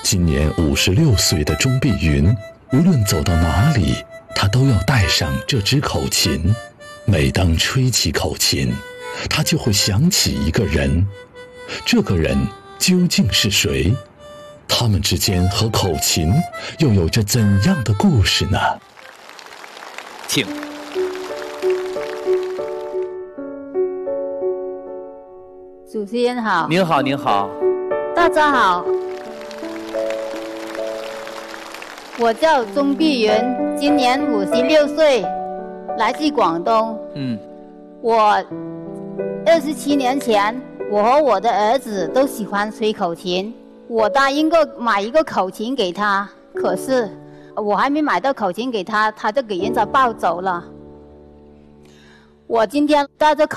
今年56岁的钟碧云，无论走到哪里，她都要带上这支口琴。每当吹起口琴，她就会想起一个人。这个人究竟是谁？他们之间和口琴又有着怎样的故事呢？ 请。 主持人好。 您好，您好。 大家好，我叫钟碧云，今年56岁，来自广东。我27年前，我和我的儿子都喜欢吹口琴，我答应过买一个口琴给他，可是我还没买到口琴给他，他就给人家抱走了。我今天带着